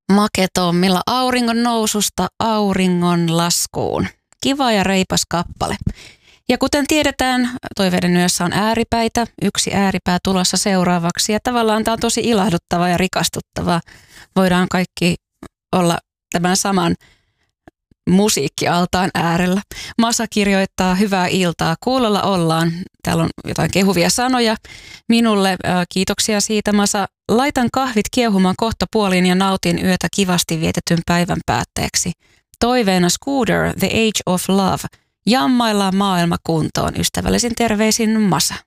Maketommilla auringon noususta auringon laskuun. Kiva ja reipas kappale. Ja kuten tiedetään, toiveiden yössä on ääripäitä. Yksi ääripää tulossa seuraavaksi. Ja tavallaan tämä on tosi ilahduttavaa ja rikastuttavaa. Voidaan kaikki olla tämän saman musiikkialtaan äärellä. Masa kirjoittaa hyvää iltaa. Kuulolla ollaan. Täällä on jotain kehuvia sanoja minulle. Kiitoksia siitä, Masa. Laitan kahvit kiehumaan kohta puoliin ja nautin yötä kivasti vietetyn päivän päätteeksi. Toiveena Scooter, The Age of Love. Jammaillaan maailma kuntoon. Ystävällisin terveisin, Masa.